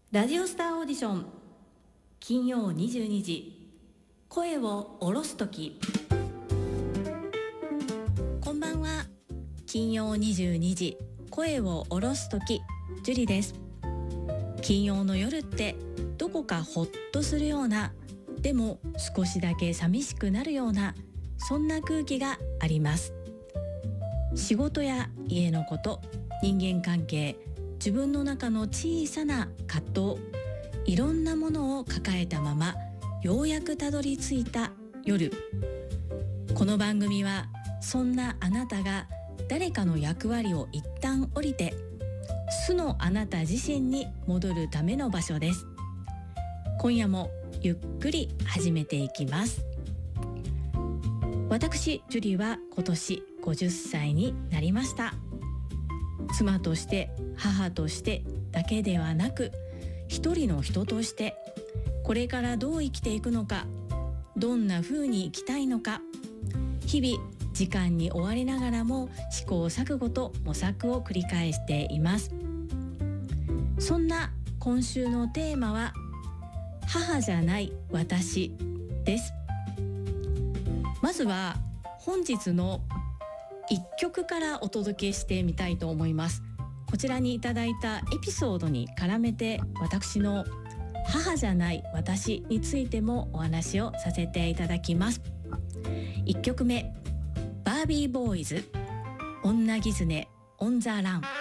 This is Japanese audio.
ラジオスターオーディション金曜22時声を下ろすとき。こんばんは。金曜22時声を下ろすとき、ジュリです。金曜の夜ってどこかほっとするような、でも少しだけ寂しくなるような、そんな空気があります。仕事や家のこと、人間関係、自分の中の小さな葛藤、いろんなものを抱えたままようやくたどり着いた夜。この番組はそんなあなたが誰かの役割を一旦降りて素のあなた自身に戻るための場所です。今夜もゆっくり始めていきます。私ジュリは今年50歳になりました。妻として母としてだけではなく、一人の人としてこれからどう生きていくのか、どんな風に生きたいのか、日々時間に追われながらも試行錯誤と模索を繰り返しています。そんな今週のテーマは母じゃない私です。まずは本日の一曲からお届けしてみたいと思います。こちらにいただいたエピソードに絡めて、私の母じゃない私についてもお話をさせていただきます。1曲目、バービーボーイズ、女狐オンザラン。